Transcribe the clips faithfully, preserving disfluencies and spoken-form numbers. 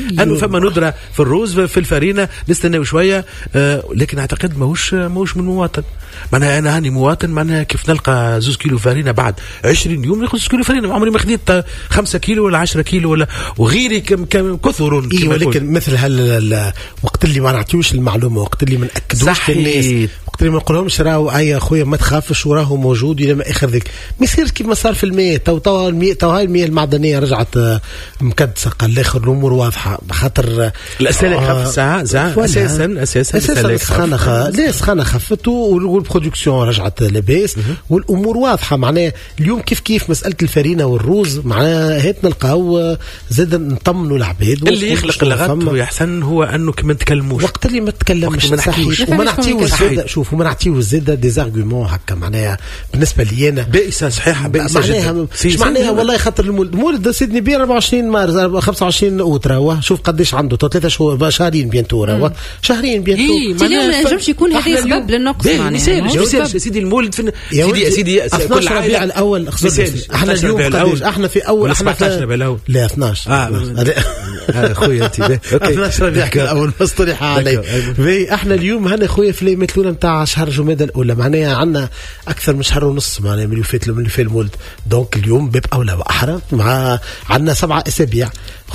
انه فما ندره في الروز في الفرينه نستناو شويه. آه لكن اعتقد ماهوش ماهوش من مواطن. معناها انا هاني مواطن معناها كيف نلقى زوز كيلو فرينه بعد عشرين يوم ناخذ زوز كيلو فرينه. عمري ما خديت خمسة كيلو ولا عشرة كيلو ولا وغيري كم كم كثر. إيه ولكن مثل هال وقت اللي ما نعطيوش المعلومه وقت اللي ما ناكدوش للناس وقت اللي ما نقولهمش راهو اي اخويا ما تخافش وراه موجود الى ما اخر ذيك ما يصيرش كيف ما صار في المياه. تو تو المياه تو هاي المياه المعدنيه رجعت مكدسه. قال الاخر الامور واضحه بخاطر الاسئله آه خف ساعه ساعه اساسا اساسا اساسا سخانه خ... لا سخانه خفت والبرودكسيون رجعت لاباس والامور واضحه. معناها اليوم كيف كيف مساله الفرينه والروز معناها هات نلقاو زاد نطمنوا العباد. اللي يخلق اللغط يا حسن هو انه كما نتكلموش وقت اللي ما تكلمش صحيح وما نعطيوش زاد. شوف وما نعطيوش زاد دي زارغومون هكا معناها بالنسبه لي انا بائسه صحيحه بائسه معناها مش معناها والله خاطر المولد سيدني بير أربعة وعشرين مارس خمسة وعشرين اوت راهو شوف قديش عنده ثلاثة شهور شهرين بينتو راهو شهرين بينتو. اليوم ما نجمش يكون هذا سبب للنقص معناها سيدي المولد في سيدي سيدي كل ربيع الاول احنا اليوم قديش احنا في اول احنا في لا اثناش اه خويا انت اثناش ربيع الاول مصطلح علي احنا اليوم هنا خويا في المثلونه نتاع شهر جمادى الاولى معناها عندنا اكثر من شهر ونص معناها من اللي فات من اللي فات المولد. دونك اليوم باب اولى واحرى مع عندنا سبعة اسابيع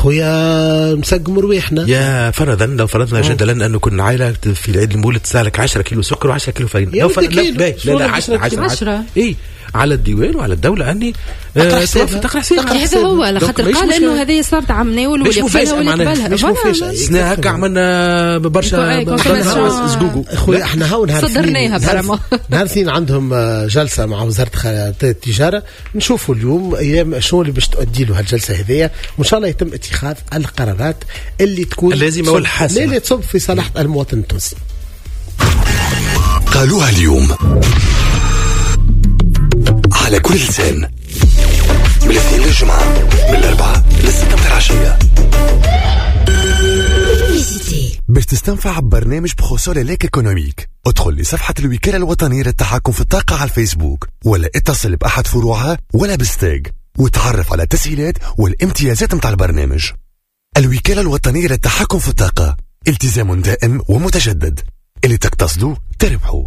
خويا مسقم رواحنا. يا فرضا لو فرضنا جدلا انه كنا عائله في العيد المولد تسالك عشرة كيلو سكر و10 كيلو فرينه لو فرضنا لا لا عشرة عشرة اي على الديوان وعلى الدولة أني تقرأ حسابها. هذا هو لخاطر قال إنه هذه صارت عمناول واللي قبلها واللي قبلها مش مفاجأة. سنا هكا عملنا برشا زقوقو خويا احنا هاو نهار صدرناها برما نهار اثنين عندهم جلسة مع وزارة التجارة نشوفوا اليوم أيام شنو اللي باش تؤدي له هالجلسة هذية وإن شاء الله يتم اتخاذ القرارات اللي تكون اللازمة والحاسمة اللي تصب في صالح المواطن التونسي. قالوها اليوم على كل لسان من الاثنين للجمعة من الأربعة للستة من العشية. باش تستنفع ببرنامج بخصوص ليك ايكونوميك ادخل لصفحة الوكالة الوطنية للتحكم في الطاقة على الفيسبوك ولا اتصل بأحد فروعها ولا بالستاج وتعرف على التسهيلات والامتيازات متاع البرنامج. الوكالة الوطنية للتحكم في الطاقة التزام دائم ومتجدد اللي تقتصدوا تربحوا.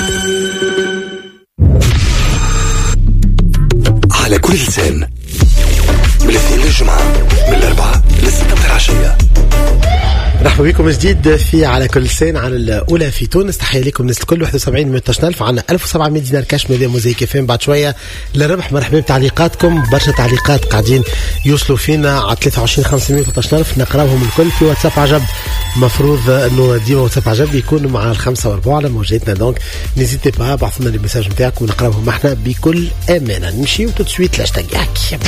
على كل لسان من الاثنين للجمعة من الأربعة للستة من العشية. مرحبا بكم من جديد في على كل لسان على الأولى في تونس. تحية لكم الناس الكل. واحد وسبعين من ألف عنا ألف وسبعمائة دينار كاش ميديا موزيك فين بعد شوية للربح. مرحبا بتعليقاتكم برشا تعليقات قاعدين يوصلوا فينا على ثلاثة وعشرين خمسمائة وثلاثة عشر ألف نقراهم الكل في واتساب عجب. مفروض انه ديما واتساب عجب يكون مع الخمسة واربعة على موجتنا. دونك نزيدي با بعثوا لنا المساج نتاعكم ونقراهم احنا بكل امانه. نمشيو تو سويت لاش تاعك